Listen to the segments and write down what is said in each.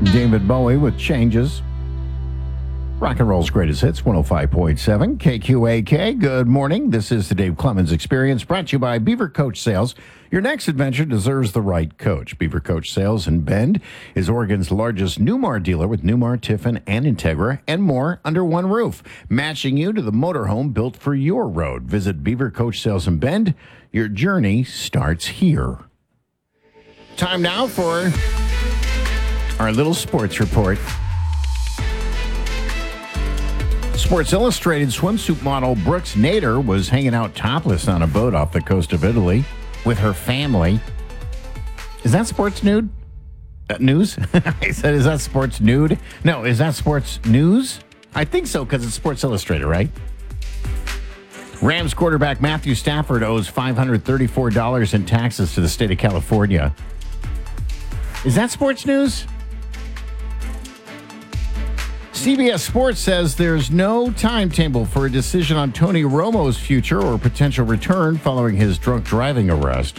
David Bowie with Changes. Rock and Roll's greatest hits, 105.7 KQAK. Good morning. This is the Dave Clemens Experience, brought to you by Beaver Coach Sales. Your next adventure deserves the right coach. Beaver Coach Sales in Bend is Oregon's largest Newmar dealer with Newmar, Tiffin, and Integra, and more under one roof, matching you to the motorhome built for your road. Visit Beaver Coach Sales in Bend. Your journey starts here. Time now for our little sports report. Sports Illustrated swimsuit model Brooks Nader was hanging out topless on a boat off the coast of Italy with her family. Is that sports nude? News? I said, is that sports nude? No, is that sports news? I think so, because it's Sports Illustrated, right? Rams quarterback Matthew Stafford owes $534 in taxes to the state of California. Is that sports news? CBS Sports says there's no timetable for a decision on Tony Romo's future or potential return following his drunk driving arrest.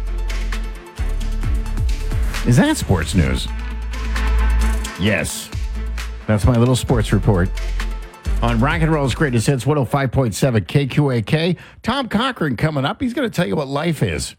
Is that sports news? Yes. That's my little sports report. On Rock and Roll's greatest hits, 105.7 KQAK. Tom Cochran coming up. He's going to tell you what life is.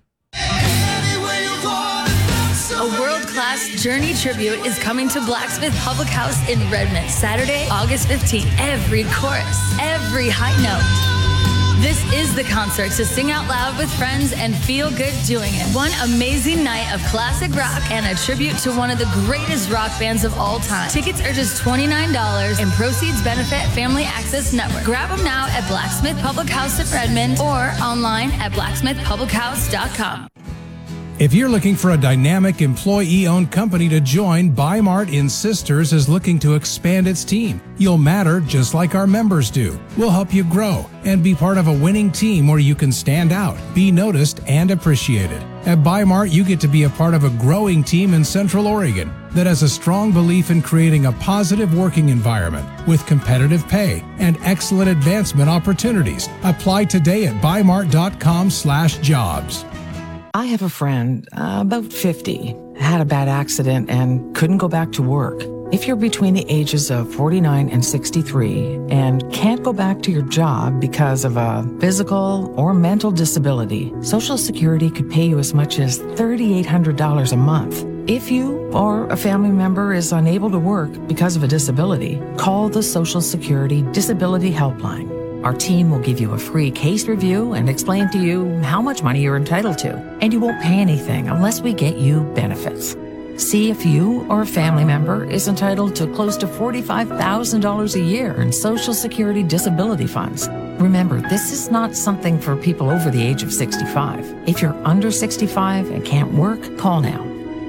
A world-class Journey tribute is coming to Blacksmith Public House in Redmond, Saturday, August 15th. Every chorus, every high note. This is the concert to sing out loud with friends and feel good doing it. One amazing night of classic rock and a tribute to one of the greatest rock bands of all time. Tickets are just $29 and proceeds benefit Family Access Network. Grab them now at Blacksmith Public House in Redmond or online at blacksmithpublichouse.com. If you're looking for a dynamic employee-owned company to join, Bi-Mart in Sisters is looking to expand its team. You'll matter just like our members do. We'll help you grow and be part of a winning team where you can stand out, be noticed, and appreciated. At Bi-Mart, you get to be a part of a growing team in Central Oregon that has a strong belief in creating a positive working environment with competitive pay and excellent advancement opportunities. Apply today at bimart.com/jobs. I have a friend, about 50, had a bad accident and couldn't go back to work. If you're between the ages of 49 and 63 and can't go back to your job because of a physical or mental disability, Social Security could pay you as much as $3,800 a month. If you or a family member is unable to work because of a disability, call the Social Security Disability Helpline. Our team will give you a free case review and explain to you how much money you're entitled to. And you won't pay anything unless we get you benefits. See if you or a family member is entitled to close to $45,000 a year in Social Security disability funds. Remember, this is not something for people over the age of 65. If you're under 65 and can't work, call now.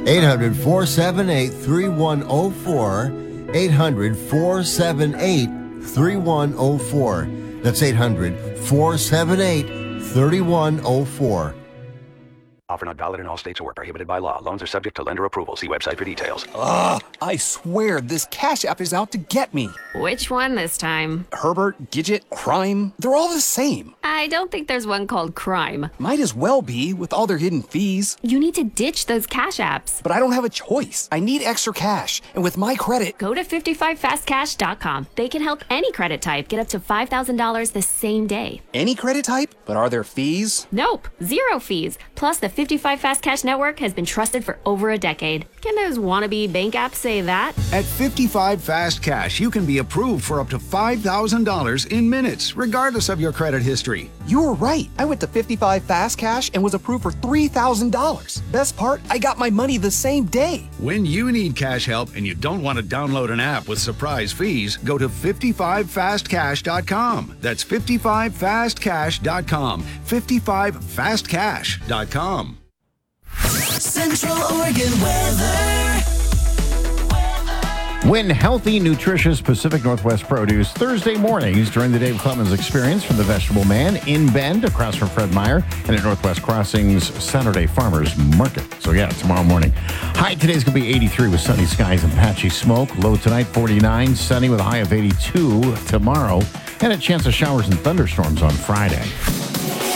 800-478-3104. 800-478-3104. That's 800-478-3104. Offer not valid in all states or prohibited by law. Loans are subject to lender approval. See website for details. I swear this Cash App is out to get me. Which one this time? Herbert, Gidget, Crime, they're all the same. I don't think there's one called Crime. Might as well be with all their hidden fees. You need to ditch those Cash Apps. But I don't have a choice. I need extra cash. And with my credit... Go to 55fastcash.com. They can help any credit type get up to $5,000 the same day. Any credit type? But are there fees? Nope. Zero fees. Plus, the 55 Fast Cash network has been trusted for over a decade. Can those wannabe bank apps say that? At 55 Fast Cash, you can be approved for up to $5,000 in minutes, regardless of your credit history. You were right. I went to 55 Fast Cash and was approved for $3,000. Best part, I got my money the same day. When you need cash help and you don't want to download an app with surprise fees, go to 55fastcash.com. That's 55fastcash.com. 55fastcash.com. Central Oregon weather. Win healthy, nutritious Pacific Northwest produce Thursday mornings during the Dave Clemens Experience from the Vegetable Man in Bend, across from Fred Meyer, and at Northwest Crossings Saturday Farmers Market. So yeah, tomorrow morning. High today's going to be 83 with sunny skies and patchy smoke. Low tonight, 49, sunny with a high of 82 tomorrow, and a chance of showers and thunderstorms on Friday.